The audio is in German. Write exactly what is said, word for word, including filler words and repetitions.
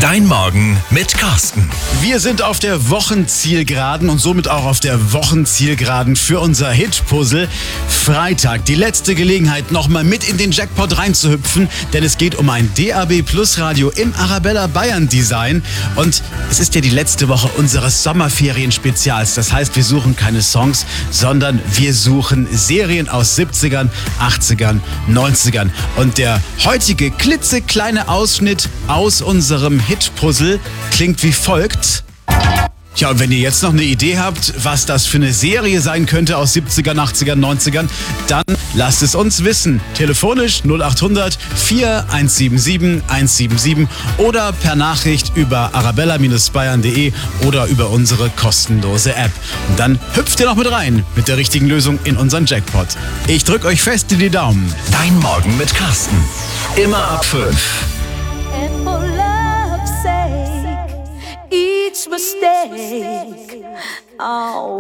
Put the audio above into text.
Dein Morgen mit Carsten. Wir sind auf der Wochenzielgeraden und somit auch auf der Wochenzielgeraden für unser Hit-Puzzle. Freitag, die letzte Gelegenheit, nochmal mit in den Jackpot reinzuhüpfen, denn es geht um ein D A B Plus Radio im Arabella Bayern Design. Und es ist ja die letzte Woche unseres Sommerferien-Spezials. Das heißt, wir suchen keine Songs, sondern wir suchen Serien aus siebzigern, achtzigern, neunzigern. Und der heutige klitzekleine Ausschnitt aus unserem Hit-Puzzle klingt wie folgt. Tja, und wenn ihr jetzt noch eine Idee habt, was das für eine Serie sein könnte aus siebzigern, achtzigern, neunzigern, dann lasst es uns wissen. Telefonisch null acht hundert, vier eins sieben sieben, eins sieben sieben oder per Nachricht über arabella Bindestrich bayern punkt de oder über unsere kostenlose App. Und dann hüpft ihr noch mit rein mit der richtigen Lösung in unseren Jackpot. Ich drück euch fest in die Daumen. Dein Morgen mit Carsten. Immer ab fünf. And for love's sake, each mistake, oh.